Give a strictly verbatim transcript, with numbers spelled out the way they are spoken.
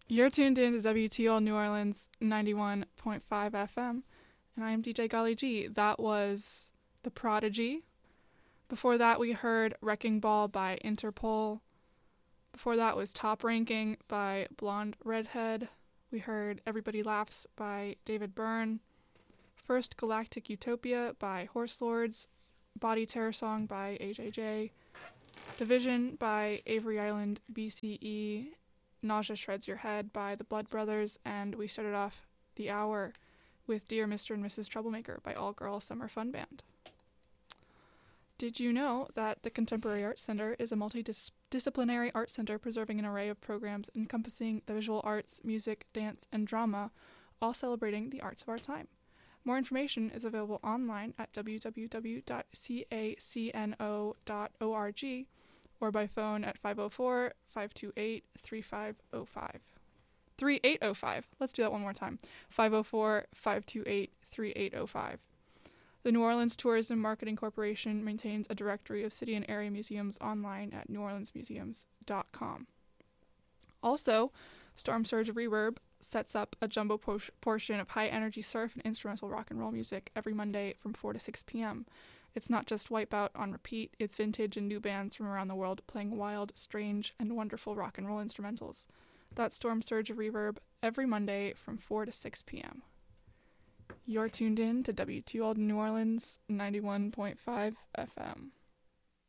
You're tuned in to W T L New Orleans ninety-one point five F M, and I am D J Golly G. That was The Prodigy. Before that, we heard Wrecking Ball by Interpol. Before that was Top Ranking by Blonde Redhead. We heard Everybody Laughs by David Byrne. First Galactic Utopia by Horse Lords. Body Terror Song by A J J. Division by Avery Island B C E. Nausea Shreds Your Head by the Blood Brothers, and we started off the hour with Dear Mister and Missus Troublemaker by All Girl Summer Fun Band. Did you know that the Contemporary Arts Center is a multidisciplinary art center preserving an array of programs encompassing the visual arts, music, dance, and drama, all celebrating the arts of our time? More information is available online at w w w dot cacno dot org or by phone at five oh four, five two eight, three five oh five. three eight oh five. Let's do that one more time. five oh four, five two eight, three eight oh five. The New Orleans Tourism Marketing Corporation maintains a directory of city and area museums online at new orleans museums dot com. Also, Storm Surge Reverb sets up a jumbo por- portion of high-energy surf and instrumental rock and roll music every Monday from four to six p.m. It's not just Wipeout on repeat, it's vintage and new bands from around the world playing wild, strange, and wonderful rock and roll instrumentals. That's Storm Surge Reverb every Monday from four to six p.m. You're tuned in to W T O L New Orleans ninety-one point five F M.